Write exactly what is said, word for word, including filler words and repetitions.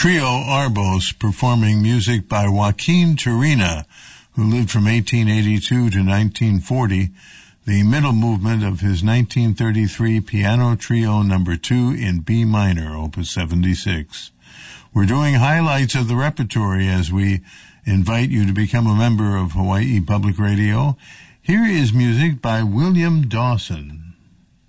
Trio Arbos performing music by Joaquin Turina, who lived from eighteen eighty-two to nineteen forty, the middle movement of his nineteen thirty-three Piano Trio number two in B minor, opus seventy-six. We're doing highlights of the repertory as we invite you to become a member of Hawaii Public Radio. Here is music by William Dawson.